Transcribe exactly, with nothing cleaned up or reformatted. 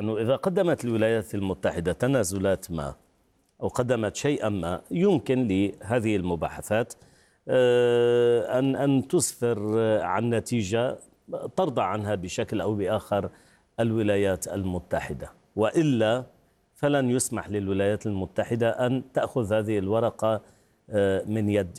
أنه إذا قدمت الولايات المتحدة تنازلات ما أو قدمت شيئا ما، يمكن لهذه المباحثات أن أن تسفر عن نتيجة ترضى عنها بشكل أو بآخر الولايات المتحدة، وإلا فلن يسمح للولايات المتحدة أن تأخذ هذه الورقة من يد